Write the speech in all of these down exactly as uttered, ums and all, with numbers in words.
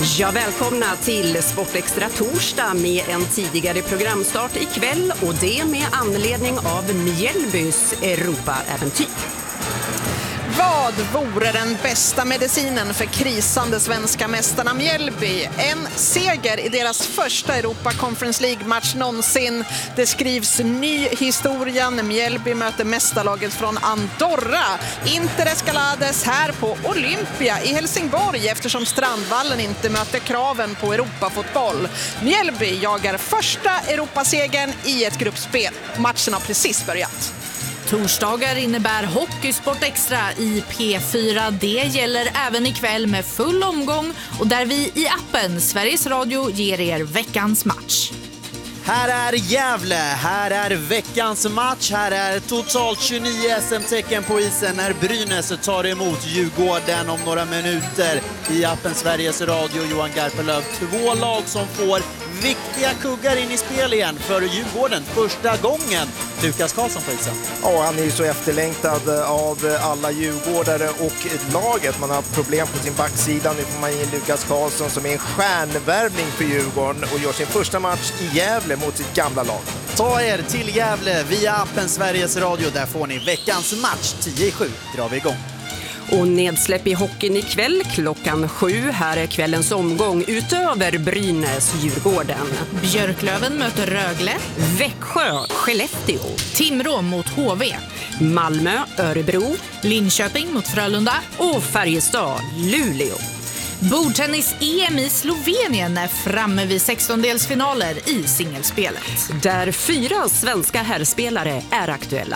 Ja, välkomna till Sportextra torsdag med en tidigare programstart ikväll och det med anledning av Mjällbys Europa-äventyr. Vad vore den bästa medicinen för krisande svenska mästarna Mjällby? En seger i deras första Europa Conference League-match någonsin. Det skrivs ny historia när Mjällby möter mästarlaget från Andorra. Inter Escalades här på Olympia i Helsingborg eftersom Strandvallen inte möter kraven på Europafotboll. Mjällby jagar första Europasegern i ett gruppspel. Matchen har precis börjat. Torsdagar innebär Hockeysport Extra i P fyra. Det gäller även ikväll med full omgång och där vi i appen Sveriges Radio ger er veckans match. Här är Gävle, här är veckans match, här är totalt tjugonio S M-tecken på isen när Brynäs tar emot Djurgården om några minuter i appen Sveriges Radio. Johan Garpenlöv, två lag som får viktiga kuggar in i spel igen för Djurgården första gången. Lukas Karlsson på isen. Ja, han är ju så efterlängtad av alla djurgårdare och laget. Man har haft problem på sin backsida. Nu får man in Lukas Karlsson som är en stjärnvärvning för Djurgården och gör sin första match i Gävle mot sitt gamla lag. Ta er till Gävle via appen Sveriges Radio. Där får ni veckans match. tio i sju drar vi igång. Och nedsläpp i hockeyn ikväll klockan sju. Här är kvällens omgång utöver Brynäs Djurgården. Björklöven möter Rögle. Växjö Skellefteå. Timrå mot H V. Malmö Örebro. Linköping mot Frölunda. Och Färjestad Luleå. Bordtennis-E M i Slovenien är framme vid sextondelsfinaler i singelspelet. Där fyra svenska herrspelare är aktuella.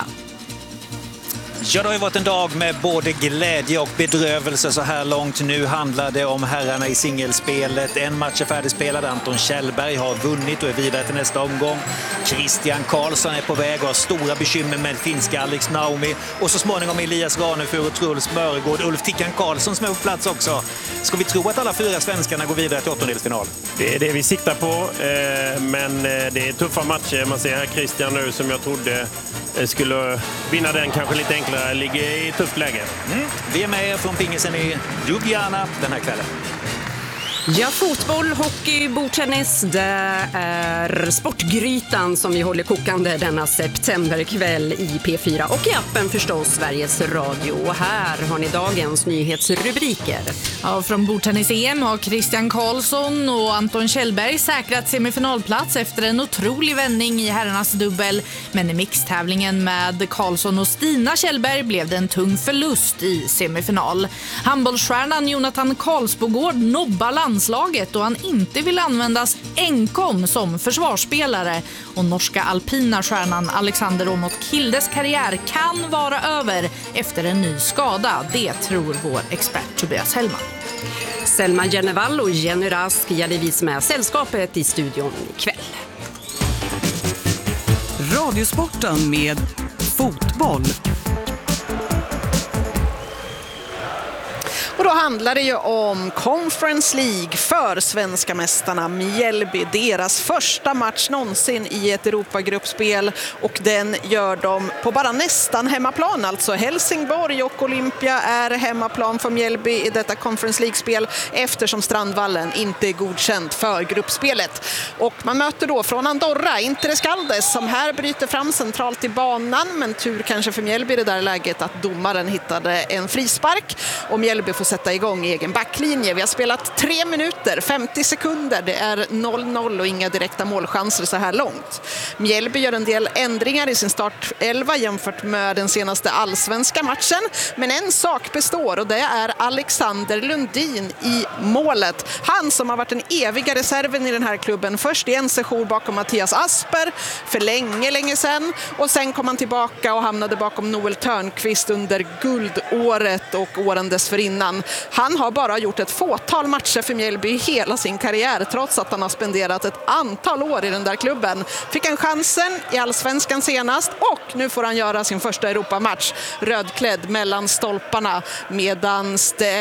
Ja, det har ju varit en dag med både glädje och bedrövelse så här långt. Nu handlar det om herrarna i singelspelet. En match är färdigspelad. Anton Kjellberg har vunnit och är vidare till nästa omgång. Christian Karlsson är på väg och har stora bekymmer med finska Alex Naumi. Och så småningom Elias Ranefur och Truls Mörgård. Ulf Tickan Karlsson som är på plats också. Ska vi tro att alla fyra svenskarna går vidare till åttondelsfinal? Det är det vi siktar på. Men det är tuffa matcher. Man ser här Christian nu som jag trodde skulle vinna den kanske lite enklare, ligger i ett tufft läge. Mm. Vi är med från pingisen i Ljubljana den här kvällen. Ja, fotboll, hockey, bordtennis, det är sportgrytan som vi håller kokande denna septemberkväll i P fyra och i appen förstås Sveriges Radio. Och här har ni dagens nyhetsrubriker. Ja, från bordtennis-E M har Christian Karlsson och Anton Kjellberg säkrat semifinalplats efter en otrolig vändning i herrarnas dubbel. Men i mixtävlingen med Karlsson och Stina Kjellberg blev det en tung förlust i semifinal. Handbollsstjärnan Jonathan Karlsbogård nobbar landslaget och han inte vill användas enkom som försvarsspelare. Och norska alpina stjärnan Alexander Åmot Kildes karriär kan vara över efter en ny skada. Det tror vår expert Tobias Hellman. Selma Jernevall och Jenny Rask gäller vi som är sällskapet i studion ikväll. Radiosporten med fotboll. Och då handlar det ju om Conference League för svenska mästarna Mjällby. Deras första match någonsin i ett Europagruppspel och den gör de på bara nästan hemmaplan. Alltså Helsingborg och Olympia är hemmaplan för Mjällby i detta Conference League-spel eftersom Strandvallen inte är godkänt för gruppspelet. Och man möter då från Andorra Inter Escalades som här bryter fram centralt i banan, men tur kanske för Mjällby i det där läget att domaren hittade en frispark och Mjällby får sätta igång egen backlinje. Vi har spelat tre minuter, femtio sekunder. Det är noll noll och inga direkta målchanser så här långt. Mjällby gör en del ändringar i sin startelva jämfört med den senaste allsvenska matchen. Men en sak består och det är Alexander Lundin i målet. Han som har varit den eviga reserven i den här klubben. Först i en session bakom Mattias Asper för länge, länge sedan. Och sen kom han tillbaka och hamnade bakom Noel Törnqvist under guldåret och åren dessförinnan. Han har bara gjort ett fåtal matcher för Mjällby i hela sin karriär trots att han har spenderat ett antal år i den där klubben. Fick han chansen i allsvenskan senast och nu får han göra sin första Europamatch rödklädd mellan stolparna medans det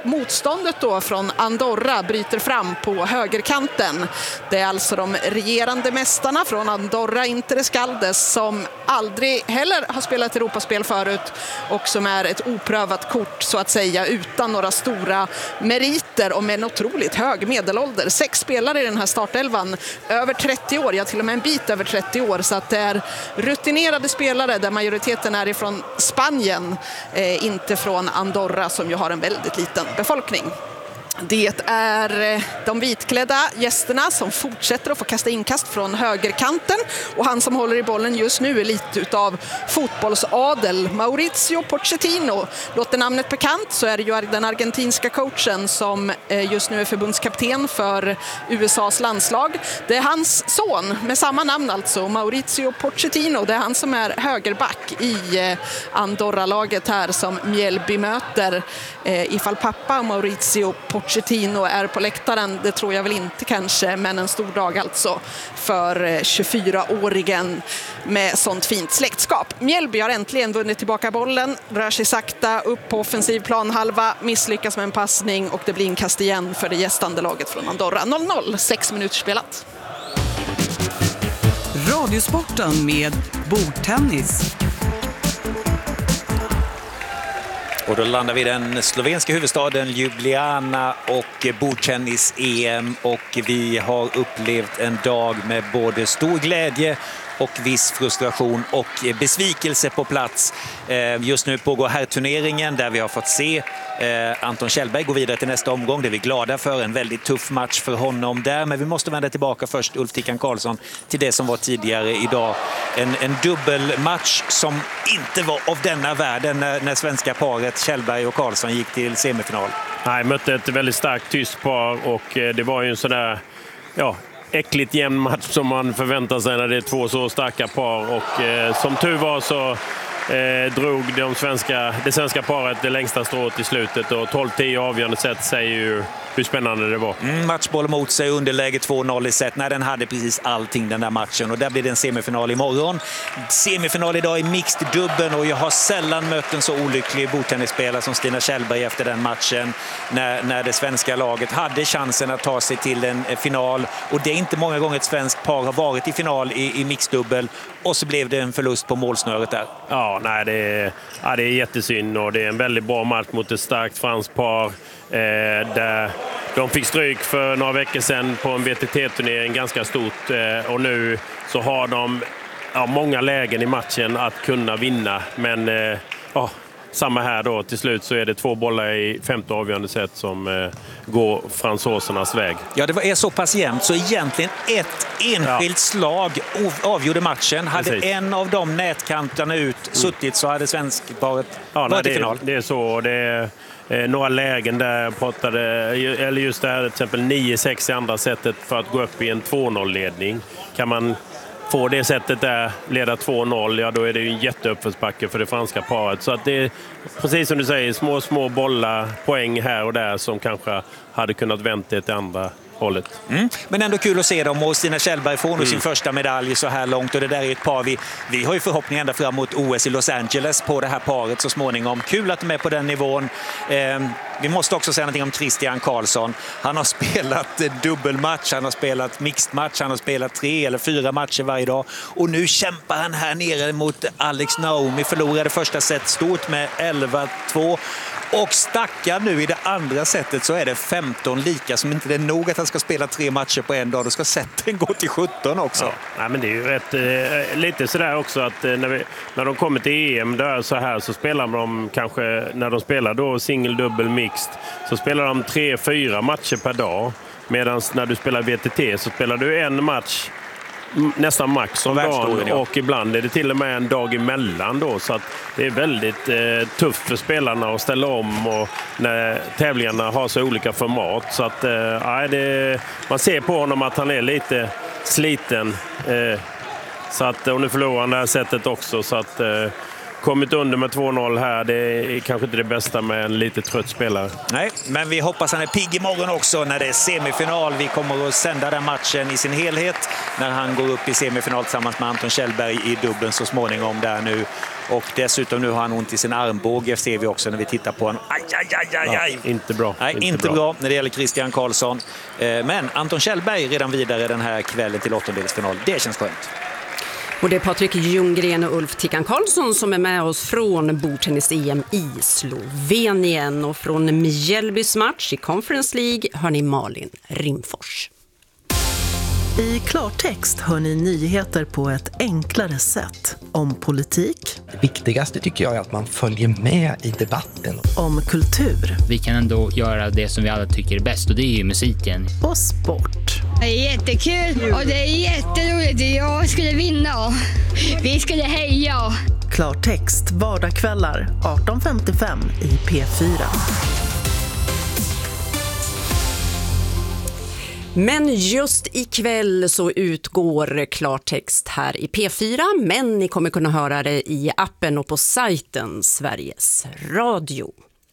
motståndet då från Andorra bryter fram på högerkanten. Det är alltså de regerande mästarna från Andorra Inter Escaldes som aldrig heller har spelat Europaspel förut och som är ett oprövat kort så att säga utan några stora meriter och med en otroligt hög medelålder. Sex spelare i den här startelvan, över trettio år, ja till och med en bit över trettio år, så att det är rutinerade spelare där majoriteten är ifrån Spanien, eh, inte från Andorra som ju har en väldigt liten befolkning. Det är de vitklädda gästerna som fortsätter att få kasta inkast från högerkanten och han som håller i bollen just nu är lite utav fotbollsadel, Mauricio Pochettino. Låter namnet bekant så är det ju den argentinska coachen som just nu är förbundskapten för U S A:s landslag. Det är hans son med samma namn alltså, Mauricio Pochettino. Det är han som är högerback i Andorra-laget här som Mjällby möter. Ifall pappa Mauricio Pochettino är på läktaren, det tror jag väl inte kanske, men en stor dag alltså för tjugofyraåringen med sånt fint släktskap. Mjällby har äntligen vunnit tillbaka bollen, rör sig sakta upp på offensiv planhalva, misslyckas med en passning och det blir inkast igen för det gästande laget från Andorra. noll noll, sex minuter spelat. Radiosporten med bordtennis. Och då landar vi i den slovenska huvudstaden Ljubljana och bordtennis-E M och vi har upplevt en dag med både stor glädje och viss frustration och besvikelse på plats. Just nu pågår herrturneringen där vi har fått se Anton Kjellberg gå vidare till nästa omgång. Det är vi glada för. En väldigt tuff match för honom där. Men vi måste vända tillbaka först, Ulf Tickan Karlsson, till det som var tidigare idag. En, en dubbelmatch som inte var av denna världen när, när svenska paret Kjellberg och Karlsson gick till semifinal. Nej, mötte ett väldigt starkt tyst par och det var ju en sån där... Ja, äckligt jämn match som man förväntar sig när det är två så starka par och eh, som tur var så eh, drog de svenska, det svenska paret det längsta strået i slutet och tolv tio avgörande set säger ju hur spännande det var. Mm, matchboll mot sig, underläge två noll i set. Nej, den hade precis allting den där matchen och där blir det en semifinal imorgon. Semifinal idag i mixed dubbeln och jag har sällan mött en så olycklig bordtennisspelare som Stina Kjellberg efter den matchen när, när det svenska laget hade chansen att ta sig till en final och det är inte många gånger ett svenskt par har varit i final i, i mixed dubbel och så blev det en förlust på målsnöret där. Ja, nej, det är, ja, det är jättesynd och det är en väldigt bra match mot ett starkt franskt par. Eh, där de fick stryk för några veckor sedan på en V T T-turnering ganska stort eh, och nu så har de ja, många lägen i matchen att kunna vinna men eh, ja, samma här då, till slut så är det två bollar i femte avgörande set som eh, går fransosernas väg. Ja, det var är så pass jämnt så egentligen ett enskilt ja. slag avgjorde matchen. Hade Precis. en av de nätkanterna ut suttit så hade svenskparet ja, varit nej, i det, final. Det är så, det är eh, några lägen där pratade, eller just det här till exempel nio sex i andra sättet för att gå upp i en två noll-ledning. Kan man få det sättet där, leda två noll, ja då är det ju en jätteuppförsbacke för det franska paret. Så att det är, precis som du säger, små, små bollar, poäng här och där som kanske hade kunnat vänta till andra hållet. Mm. Men ändå kul att se dem och Stina Kjellberg får nu mm. sin första medalj så här långt och det där är ett par vi, vi har ju förhoppningar ända fram mot O S i Los Angeles på det här paret så småningom. Kul att de är på den nivån. Eh, vi måste också säga någonting om Christian Karlsson. Han har spelat dubbelmatch, han har spelat mixed match, han har spelat tre eller fyra matcher varje dag och nu kämpar han här nere mot Alex Naomi. Förlorade första set stort med elva två. Och stackar nu i det andra sättet så är det femton lika som inte det är nog att han ska spela tre matcher på en dag. Då ska sätten gå till sjutton också. Ja, nej, men det är ju rätt, eh, lite sådär också att eh, när, vi, när de kommer till E M där så här så spelar de kanske, när de spelar då single, dubbel, mixed så spelar de tre, fyra matcher per dag. Medan när du spelar V T T så spelar du en match nästan max om dagen och ibland är det till och med en dag emellan då så att det är väldigt eh, tufft för spelarna att ställa om och när tävlingarna har så olika format så att eh, det, man ser på honom att han är lite sliten eh, så att, och nu förlorar han det här sättet också så att eh, kommit under med två noll här. Det är kanske inte det bästa med en lite trött spelare. Nej, men vi hoppas han är pigg imorgon också när det är semifinal. Vi kommer att sända den matchen i sin helhet när han går upp i semifinal tillsammans med Anton Kjellberg i dubbeln så småningom där nu. Och dessutom nu har han ont i sin armbåge, ser vi också när vi tittar på en. Aj, aj, aj, aj, aj. Ja, inte bra. Nej, inte, inte bra. bra när det gäller Christian Karlsson. Men Anton Kjellberg redan vidare den här kvällen till åttondelsfinal. Det känns skönt. Och det är Patrik Ljunggren och Ulf Tickan Karlsson som är med oss från bordtennis-E M i Slovenien. Och från Mjällbys match i Conference League hör ni Malin Rimfors. I klartext hör ni nyheter på ett enklare sätt. Om politik. Det viktigaste tycker jag är att man följer med i debatten. Om kultur. Vi kan ändå göra det som vi alla tycker är bäst och det är ju musiken. Och sport. Det är jättekul och det är jätteroligt. Jag skulle vinna. Vi skulle heja. Klartext vardagskvällar arton femtiofem i P fyra. Men just ikväll så utgår klartext här i P fyra, men ni kommer kunna höra det i appen och på sajten Sveriges Radio.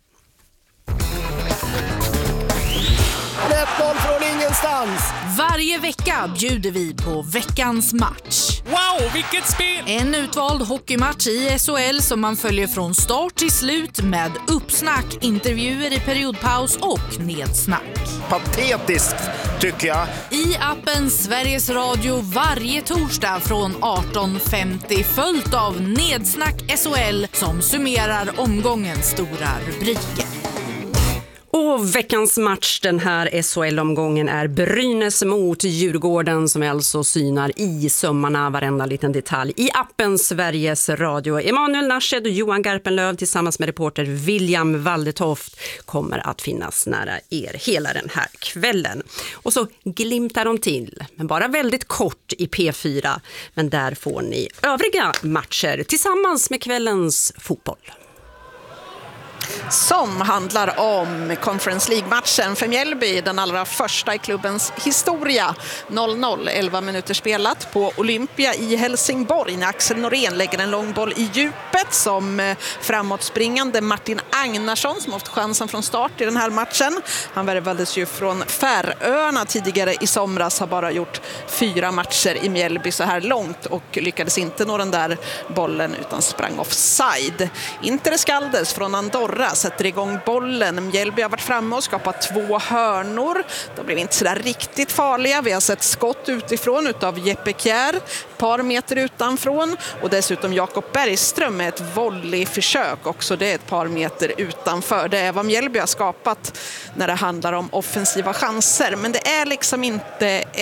ett noll från ingenstans. Varje vecka bjuder vi på veckans match. Wow, vilket spel! En utvald hockeymatch i S H L som man följer från start till slut med uppsnack, intervjuer i periodpaus och nedsnack. Patetiskt tycker jag. I appen Sveriges Radio varje torsdag från arton femtio följt av Nedsnack S H L som summerar omgångens stora rubriker. Och veckans match den här S H L-omgången är Brynäs mot Djurgården som alltså synar i sömmarna varenda liten detalj. I appen Sveriges Radio. Emanuel Narshed och Johan Garpenlöv tillsammans med reporter William Waldetoft kommer att finnas nära er hela den här kvällen. Och så glimtar de till, men bara väldigt kort i P fyra. Men där får ni övriga matcher tillsammans med kvällens fotboll. Som handlar om Conference League-matchen för Mjällby, den allra första i klubbens historia. noll noll, elva minuter spelat på Olympia i Helsingborg när Axel Norén lägger en lång boll i djupet som framåtspringande Martin Agnarsson som haft chansen från start i den här matchen. Han värvades ju från Färöarna tidigare i somras, har bara gjort fyra matcher i Mjällby så här långt och lyckades inte nå den där bollen utan sprang offside. Inter Skaldes från Andorra sätter igång bollen. Mjällby har varit framme och skapat två hörnor. De blev inte så där riktigt farliga. Vi har sett skott utifrån utav Jeppe Kjær, par meter utanför, och dessutom Jakob Bergström med ett volleyförsök också. Det är ett par meter utanför. Det är vad Mjällby har skapat när det handlar om offensiva chanser. Men det är liksom inte